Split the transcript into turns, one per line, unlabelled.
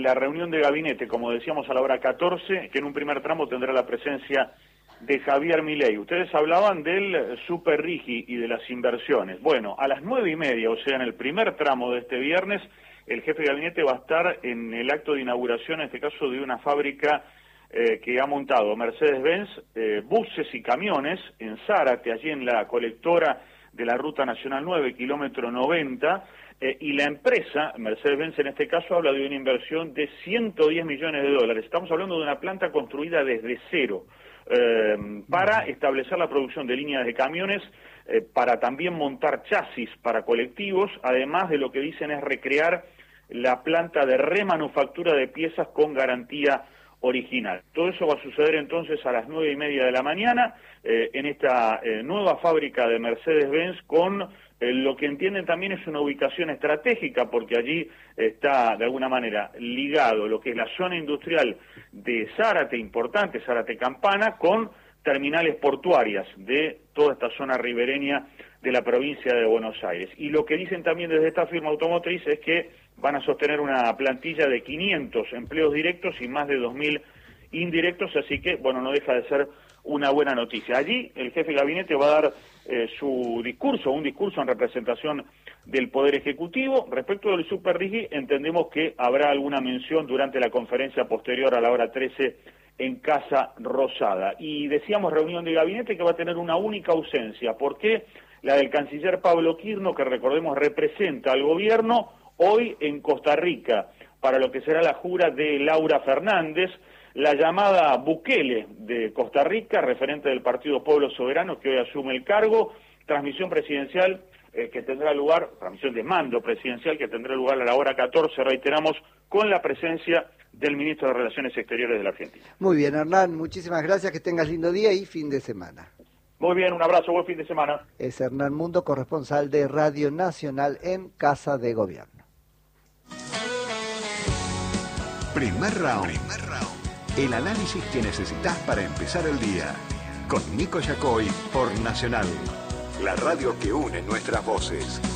la reunión de gabinete, como decíamos a la hora 14, que en un primer tramo tendrá la presencia de Javier Milei. Ustedes hablaban del Super Rigi y de las inversiones. Bueno, a las 9:30, o sea, en el primer tramo de este viernes, el jefe de gabinete va a estar en el acto de inauguración, en este caso de una fábrica que ha montado Mercedes-Benz, buses y camiones en Zárate, allí en la colectora de la Ruta Nacional 9, kilómetro 90, y la empresa, Mercedes-Benz en este caso, habla de una inversión de 110 millones de dólares. Estamos hablando de una planta construida desde cero, para establecer la producción de líneas de camiones, para también montar chasis para colectivos, además de lo que dicen es recrear la planta de remanufactura de piezas con garantía original. Todo eso va a suceder entonces a las 9:30 de la mañana en esta nueva fábrica de Mercedes-Benz con lo que entienden también es una ubicación estratégica, porque allí está de alguna manera ligado lo que es la zona industrial de Zárate, importante, Zárate Campana, con terminales portuarias de toda esta zona ribereña de la provincia de Buenos Aires. Y lo que dicen también desde esta firma automotriz es que van a sostener una plantilla de 500 empleos directos y más de 2.000 indirectos, así que, bueno, no deja de ser una buena noticia. Allí el jefe de gabinete va a dar un discurso en representación del Poder Ejecutivo. Respecto del Super Rigi, entendemos que habrá alguna mención durante la conferencia posterior a la hora 13 en Casa Rosada. Y decíamos reunión de gabinete que va a tener una única ausencia. ¿Por qué? La del canciller Pablo Quirno, que recordemos representa al gobierno hoy en Costa Rica, para lo que será la jura de Laura Fernández, la llamada Bukele de Costa Rica, referente del Partido Pueblo Soberano, que hoy asume el cargo, transmisión presidencial que tendrá lugar, transmisión de mando presidencial que tendrá lugar a la hora 14, reiteramos, con la presencia del ministro de Relaciones Exteriores de la Argentina.
Muy bien, Hernán, muchísimas gracias, que tengas lindo día y fin de semana.
Muy bien, un abrazo, buen fin de semana.
Es Hernán Mundo, corresponsal de Radio Nacional en Casa de Gobierno.
Primer round. El análisis que necesitas para empezar el día. Con Nico Yacoy por Nacional. La radio que une nuestras voces.